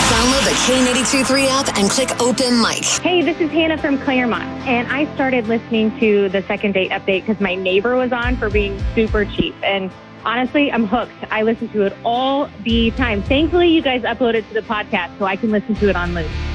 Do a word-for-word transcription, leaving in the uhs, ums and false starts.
Download the K ninety-two point three app and click Open Mic. Hey, this is Hannah from Claremont, and I started listening to the Second Date Update because my neighbor was on for being super cheap. And honestly, I'm hooked. I listen to it all the time. Thankfully, you guys upload it to the podcast so I can listen to it on loop.